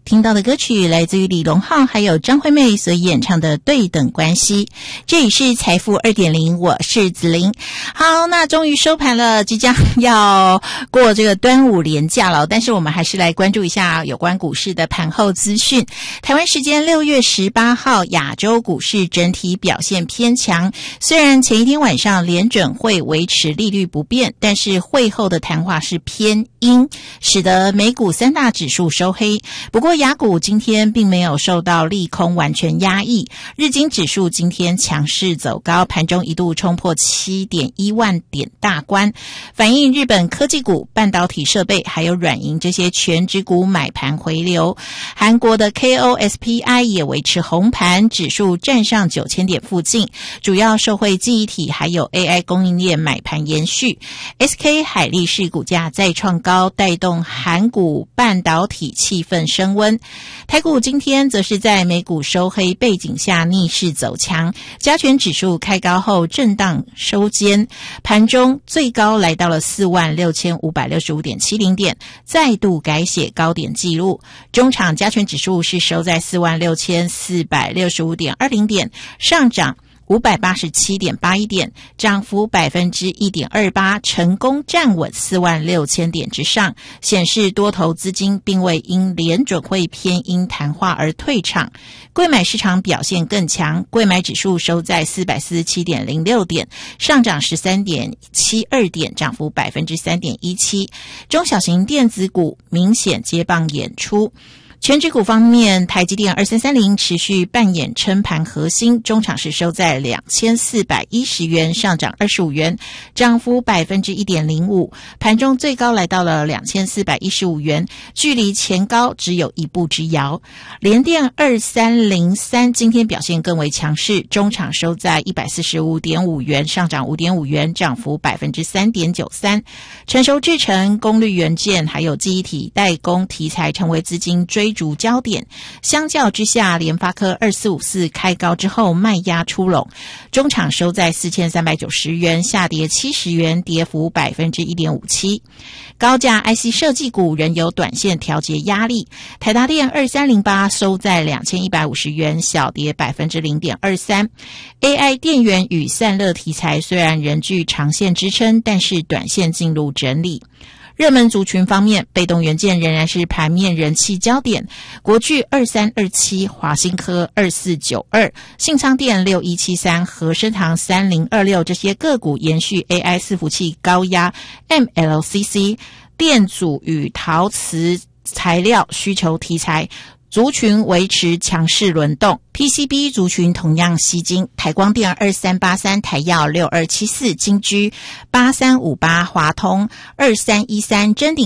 听到的歌曲来自于李荣浩还有张惠妹所演唱的《对等关系》。这里是财富 2.0， 我是子琳。好，那终于收盘了，即将要过这个端午连假了，但是我们还是来关注一下有关股市的盘后资讯。台湾时间6月18号，亚洲股市整体表现偏强，虽然前一天晚上联准会维持利率不变，但是会后的谈话是偏鹰，使得美股三大指数收黑。不过亚股今天并没有受到利空完全压抑，日经指数今天强势走高，盘中一度冲破 7.1 万点大关，反映日本科技股、半导体设备还有软银这些全指股买盘回流。韩国的 KOSPI 也维持红盘，指数站上9000点附近，主要受惠记忆体还有 AI 供应链买盘延续。SK 海力士股价再创高，带动韩股半导体气氛升温。台股今天则是在美股收黑背景下逆势走强，加权指数开高后震荡收坚，盘中最高来到了 46,565.70 点，再度改写高点纪录。中场加权指数是收在 46,465.20 点，上涨587.81 点，涨幅 1.28%， 成功站稳46000点之上，显示多头资金并未因联准会偏鹰谈话而退场。柜买市场表现更强，柜买指数收在 447.06 点，上涨 13.72 点，涨幅 3.17%。 中小型电子股明显接棒演出。全指股方面，台积电2330持续扮演撑盘核心，中场是收在2410元，上涨25元，涨幅 1.05%， 盘中最高来到了2415元，距离前高只有一步之遥。联电2303今天表现更为强势，中场收在 145.5 元，上涨 5.5 元，涨幅 3.93%。 成熟制程、功率元件还有记忆体代工题材成为资金追逐焦点，相较之下，联发科2454开高之后卖压出笼，中场收在 4390元，下跌70元，跌幅 1.57%。 高价 IC 设计股仍有短线调节压力，台达电2308收在2150元，小跌 0.23%。 AI 电源与散热题材虽然仍具长线支撑，但是短线进入整理。热门族群方面，被动元件仍然是盘面人气焦点，国巨2327、华新科2492、信昌电6173、和生堂3026这些个股延续 AI 伺服器高压 MLCC 电阻与陶瓷材料需求题材，族群维持强势轮动。 PCB 族群同样吸金，台光电2383、台耀6274、金居8358、华通2313、臻鼎